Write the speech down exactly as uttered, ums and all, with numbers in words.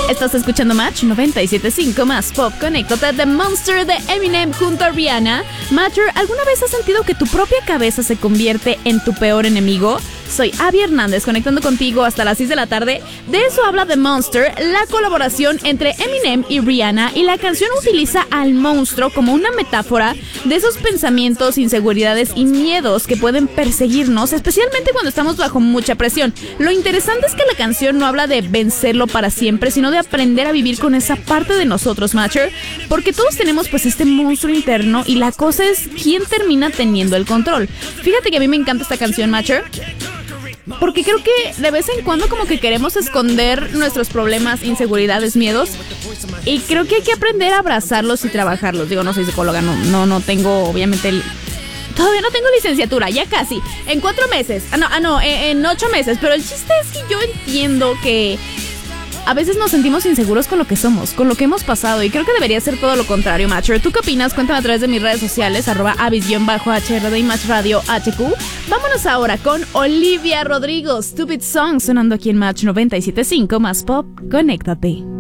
Estás escuchando Match noventa y siete punto cinco más Pop. Conéctate de Monster de Eminem junto a Rihanna. Matcher, ¿alguna vez has sentido que tu propia cabeza se convierte en tu peor enemigo? Soy Abby Hernández, conectando contigo hasta las seis de la tarde. De eso habla The Monster, la colaboración entre Eminem y Rihanna, y la canción utiliza al monstruo como una metáfora de esos pensamientos, inseguridades y miedos que pueden perseguirnos, especialmente cuando estamos bajo mucha presión. Lo interesante es que la canción no habla de vencerlo para siempre, sino de aprender a vivir con esa parte de nosotros, Matcher, porque todos tenemos pues este monstruo interno y la cosa es quién termina teniendo el control. Fíjate que a mí me encanta esta canción, Matcher, porque creo que de vez en cuando como que queremos esconder nuestros problemas, inseguridades, miedos, y creo que hay que aprender a abrazarlos y trabajarlos. Digo, no soy psicóloga, no, no, no tengo obviamente el... Todavía no tengo licenciatura, ya casi. En cuatro meses. Ah, no, ah, no, en, en ocho meses. Pero el chiste es que yo entiendo que a veces nos sentimos inseguros con lo que somos, con lo que hemos pasado, y creo que debería ser todo lo contrario, Matcher. ¿Tú qué opinas? Cuéntame a través de mis redes sociales, arroba avis-h r d y Match Radio H Q. Vámonos ahora con Olivia Rodrigo, Stupid Song, sonando aquí en Match noventa y siete punto cinco más Pop. Conéctate.